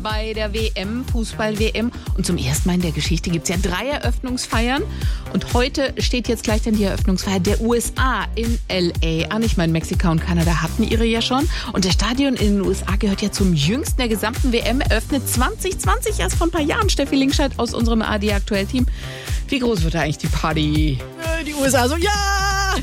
bei der WM, Fußball-WM. Und zum ersten Mal in der Geschichte gibt es ja 3 Eröffnungsfeiern. Und heute steht jetzt gleich dann die Eröffnungsfeier der USA in L.A. an. Ich meine, Mexiko und Kanada hatten ihre ja schon. Und das Stadion in den USA gehört ja zum jüngsten der gesamten WM. Eröffnet 2020, erst vor ein paar Jahren. Steffi Linkscheid aus unserem ARD-Aktuell-Team. Wie groß wird da eigentlich die Party? Die USA so, ja!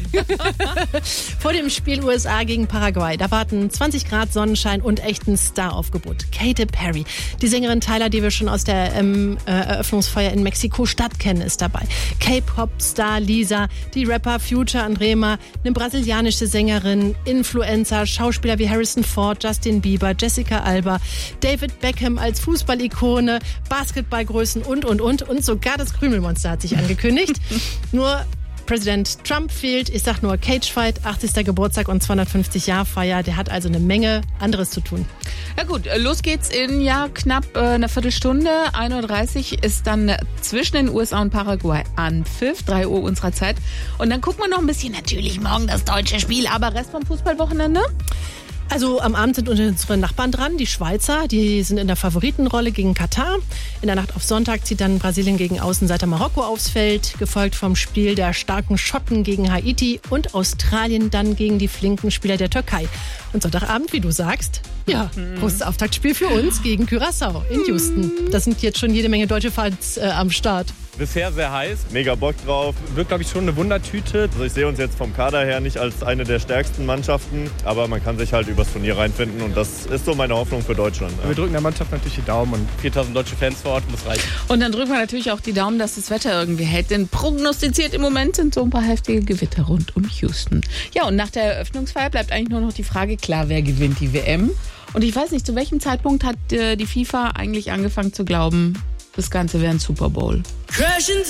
Vor dem Spiel USA gegen Paraguay, da warten 20 Grad Sonnenschein und echt ein Star-Aufgebot. Katy Perry, die Sängerin Tyler, die wir schon aus der Eröffnungsfeier in Mexiko-Stadt kennen, ist dabei. K-Pop-Star Lisa, die Rapper Future und Rema, eine brasilianische Sängerin, Influencer, Schauspieler wie Harrison Ford, Justin Bieber, Jessica Alba, David Beckham als Fußballikone, Basketballgrößen und sogar das Krümelmonster hat sich angekündigt. Nur Präsident Trump fehlt. Ich sag nur Cagefight, 80. Geburtstag und 250-Jahr-Feier. Der hat also eine Menge anderes zu tun. Ja gut, los geht's in knapp einer Viertelstunde. 1.30 Uhr ist dann zwischen den USA und Paraguay Anpfiff, 3 Uhr unserer Zeit. Und dann gucken wir noch ein bisschen, natürlich morgen das deutsche Spiel, aber Rest vom Fußballwochenende? Also am Abend sind unsere Nachbarn dran, die Schweizer, die sind in der Favoritenrolle gegen Katar. In der Nacht auf Sonntag zieht dann Brasilien gegen Außenseiter Marokko aufs Feld, gefolgt vom Spiel der starken Schotten gegen Haiti und Australien dann gegen die flinken Spieler der Türkei. Und Sonntagabend, wie du sagst, ja, großes Auftaktspiel für uns gegen Curaçao in Houston. Da sind jetzt schon jede Menge deutsche Fans am Start. Bisher sehr heiß, mega Bock drauf. Wird, glaube ich, schon eine Wundertüte. Also ich sehe uns jetzt vom Kader her nicht als eine der stärksten Mannschaften, aber man kann sich halt übers Turnier reinfinden und das ist so meine Hoffnung für Deutschland. Wir drücken der Mannschaft natürlich die Daumen und 4000 deutsche Fans vor Ort muss reichen. Und dann drücken wir natürlich auch die Daumen, dass das Wetter irgendwie hält, denn prognostiziert im Moment sind so ein paar heftige Gewitter rund um Houston. Ja, und nach der Eröffnungsfeier bleibt eigentlich nur noch die Frage, klar, wer gewinnt die WM? Und ich weiß nicht, zu welchem Zeitpunkt hat die FIFA eigentlich angefangen zu glauben, das Ganze wäre ein Super Bowl?